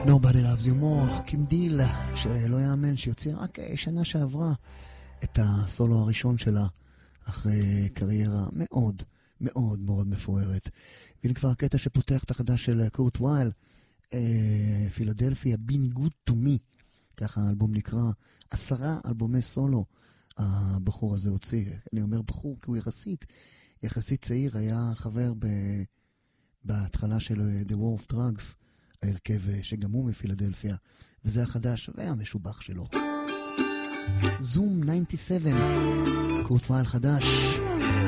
Nobody Loves You More, קים דיל, שלא יאמן שיוציא רק שנה שעברה את הסולו הראשון שלה אחרי קריירה מאוד מאוד מאוד מפוארת. והנה כבר הקטע שפותח את החדש של קורט וייל, פילדלפיה, Been Good To Me, ככה האלבום נקרא. 10 אלבומי סולו הבחור הזה הוציא. אני אומר בחור כי הוא יחסית צעיר, היה חבר בהתחלה של The War of Drugs, ההרכב שגם הוא מפילדלפיה, וזה החדש והמשובח שלו. זום 97, קורט וייל חדש.